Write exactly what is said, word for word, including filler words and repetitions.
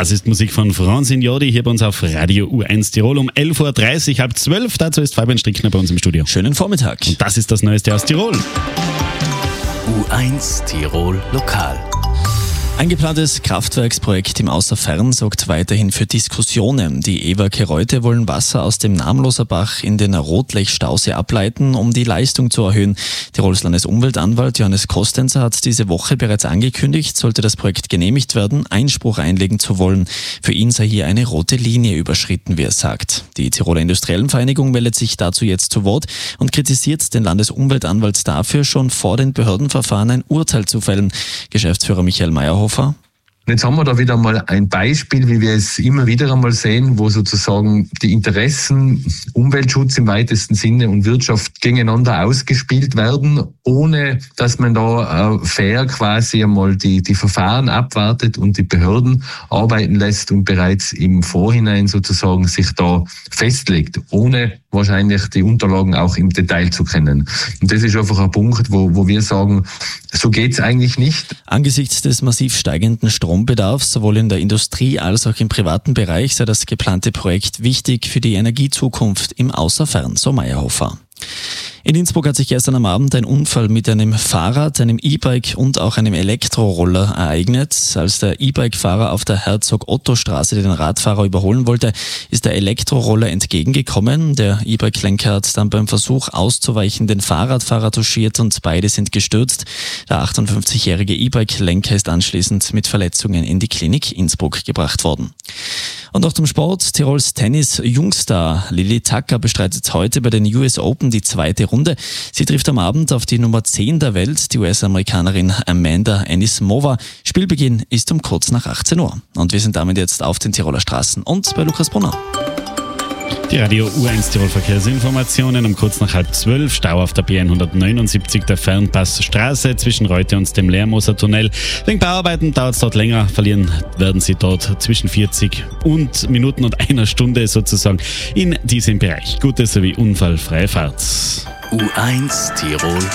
Das ist Musik von Francine Jordi hier bei uns auf Radio U eins Tirol um elf Uhr dreißig, halb zwölf. Dazu ist Fabian Strickner bei uns im Studio. Schönen Vormittag. Und das ist das Neueste aus Tirol. U eins Tirol Lokal. Ein geplantes Kraftwerksprojekt im Außerfern sorgt weiterhin für Diskussionen. Die E-Werke Reute wollen Wasser aus dem Namloser-Bach in den Rotlech-Stausee ableiten, um die Leistung zu erhöhen. Tirols Landesumweltanwalt Johannes Kostenzer hat diese Woche bereits angekündigt, sollte das Projekt genehmigt werden, Einspruch einlegen zu wollen. Für ihn sei hier eine rote Linie überschritten, wie er sagt. Die Tiroler Industriellen Vereinigung meldet sich dazu jetzt zu Wort und kritisiert den Landesumweltanwalt dafür, schon vor den Behördenverfahren ein Urteil zu fällen. Geschäftsführer Michael Meyerhofer. Jetzt haben wir da wieder mal ein Beispiel, wie wir es immer wieder einmal sehen, wo sozusagen die Interessen, Umweltschutz im weitesten Sinne und Wirtschaft gegeneinander ausgespielt werden, ohne dass man da äh, fair quasi einmal die, die Verfahren abwartet und die Behörden arbeiten lässt und bereits im Vorhinein sozusagen sich da festlegt, ohne wahrscheinlich die Unterlagen auch im Detail zu kennen. Und das ist einfach ein Punkt, wo, wo wir sagen, so geht's eigentlich nicht. Angesichts des massiv steigenden Strombedarfs, sowohl in der Industrie als auch im privaten Bereich, sei das geplante Projekt wichtig für die Energiezukunft im Außerfern, so Meyerhofer. In Innsbruck hat sich gestern am Abend ein Unfall mit einem Fahrrad, einem E-Bike und auch einem Elektroroller ereignet. Als der E-Bike-Fahrer auf der Herzog-Otto-Straße den Radfahrer überholen wollte, ist der Elektroroller entgegengekommen. Der E-Bike-Lenker hat dann beim Versuch auszuweichen den Fahrradfahrer touchiert und beide sind gestürzt. Der achtundfünfzigjährige E-Bike-Lenker ist anschließend mit Verletzungen in die Klinik Innsbruck gebracht worden. Und noch zum Sport. Tirols Tennis-Jungstar Lili Tacka bestreitet heute bei den U S Open die zweite Runde. Sie trifft am Abend auf die Nummer zehn der Welt, die U S-Amerikanerin Amanda Anisimova. Spielbeginn ist um kurz nach achtzehn Uhr. Und wir sind damit jetzt auf den Tiroler Straßen und bei Lukas Brunner. Die Radio U eins Tirol Verkehrsinformationen um kurz nach halb zwölf. Stau auf der B hundertneunundsiebzig der Fernpassstraße zwischen Reute und dem Lehrmoser Tunnel. Wegen Bauarbeiten dauert es dort länger. Verlieren werden Sie dort zwischen vierzig und Minuten und einer Stunde sozusagen in diesem Bereich. Gute sowie unfallfreie Fahrt. U eins Tirol